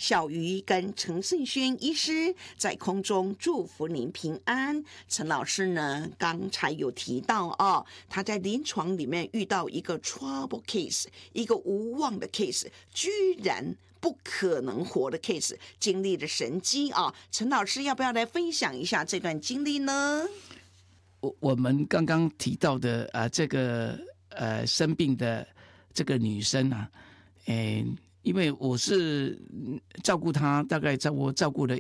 小鱼跟陈胜轩医师在空中祝福您平安。陈老师呢，刚才有提到哦，他在临床里面遇到一个 trouble case， 一个无望的 case， 居然不可能活的 case， 经历了神迹啊！陈老师要不要来分享一下这段经历呢？ 我们刚刚提到的这个生病的这个女生啊，因为我是照顾她，大概我照顾了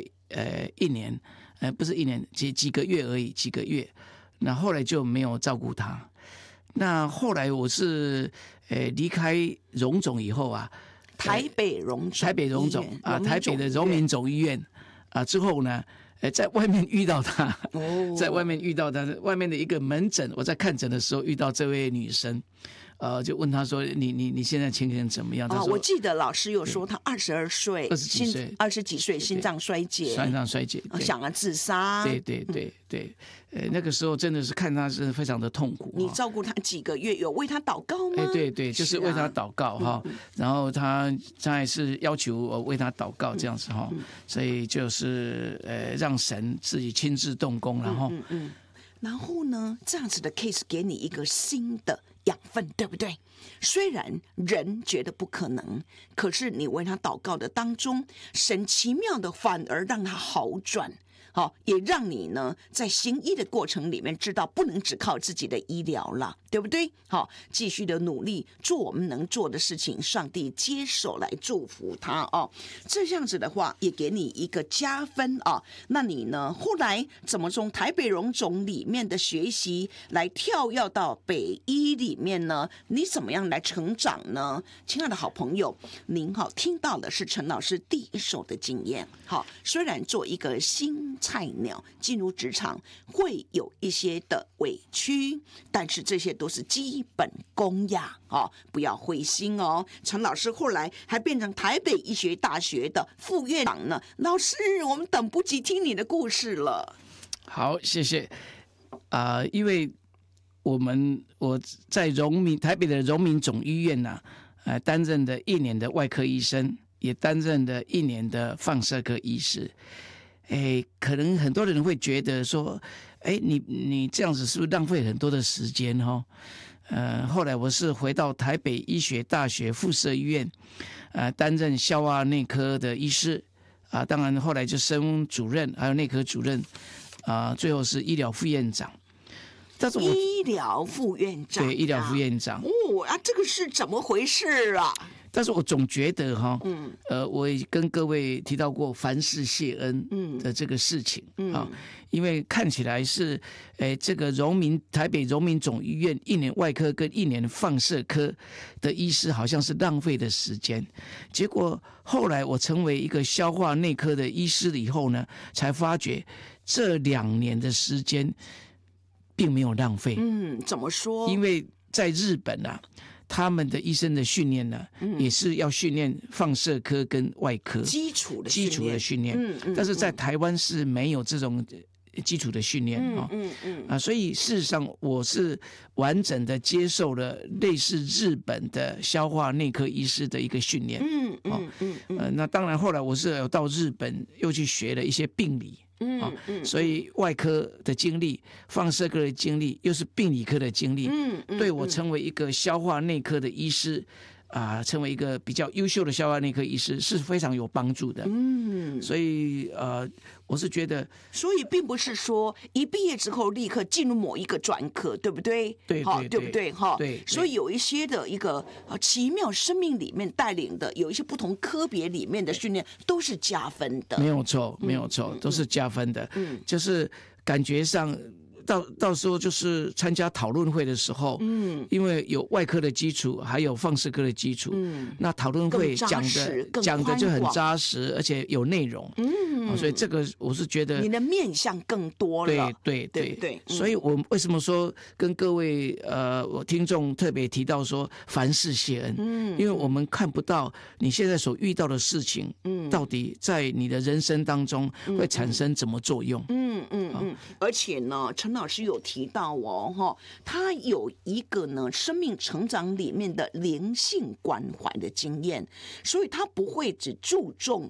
1年，不是1年，几个月而已，几个月。那后来就没有照顾她。那后来我是离开荣总以后啊， 台北荣总啊，台北的荣民总医院啊之后呢，在外面遇到她，在外面遇到她，外面的一个门诊，我在看诊的时候遇到这位女生。就问他说：“你现在情形怎么样？”他说：“ 我记得老师有说他22岁，20几岁，心脏衰竭，想要自杀。 对，那个时候真的是看他是非常的痛苦。 你照顾他几个月，有为他祷告吗？ 对，就是为他祷告哈。然后他还是要求我为他祷告这样子哈，所以就是让神自己亲自动工， 然后呢，这样子的 case 给你一个新的养分，对不对？虽然人觉得不可能，可是你为他祷告的当中，神奇妙的反而让他好转。也让你呢在行医的过程里面知道不能只靠自己的医疗了，对不对？继续的努力做我们能做的事情，上帝接手来祝福他这样子的话也给你一个加分那你呢后来怎么从台北荣总里面的学习来跳跃到北医里面呢？你怎么样来成长呢？亲爱的好朋友，您听到的是陈老师第一手的经验。虽然做一个新菜鸟进入职场会有一些的委屈，但是这些都是基本功呀不要灰心哦。陈老师后来还变成台北医学大学的副院长呢。老师，我们等不及听你的故事了。 好，谢谢因为我在台北的荣民总医院担任的1年的外科医生，也担任的1年的放射科医师。可能很多人会觉得说，你这样子是不是浪费很多的时间后来我是回到台北医学大学附设医院，担任消化内科的医师当然后来就升主任，还有内科主任最后是医疗副院长。但是医疗副院长， 对，医疗副院长这个是怎么回事啊？ 但是我总觉得我也跟各位提到过凡事谢恩的这个事情因为看起来是这个台北荣民总医院1年外科跟1年放射科的医师好像是浪费的时间，结果后来我成为一个消化内科的医师了以后呢，才发觉这2年的时间并没有浪费。 怎么说？ 因为在日本他们的医生的训练呢，也是要训练放射科跟外科基础的训练， 但是在台湾是没有这种基础的训练所以事实上我是完整的接受了类似日本的消化内科医师的一个训练那当然后来我是有到日本又去学了一些病理所以外科的经历、放射科的经历，又是病理科的经历，对我成为一个消化内科的医师成为一个比较优秀的消化内科医师是非常有帮助的。所以我是觉得， 所以并不是说一毕业之后立刻进入某一个专科，对不对？ 对不对？ 对。 所以有一些的一个奇妙生命里面带领的，有一些不同科别里面的训练都是加分的。 没有错，都是加分的。就是感觉上。到时候就是参加讨论会的时候，因为有外科的基础，还有放射科的基础，那讨论会讲的就很扎实，而且有内容，所以这个我是觉得你的面向更多了， 对，所以我为什么说跟各位我听众特别提到说凡事谢恩，因为我们看不到你现在所遇到的事情，到底在你的人生当中会产生什么作用， 而且呢，陈老师有提到他有一个呢生命成长里面的灵性关怀的经验，所以他不会只注重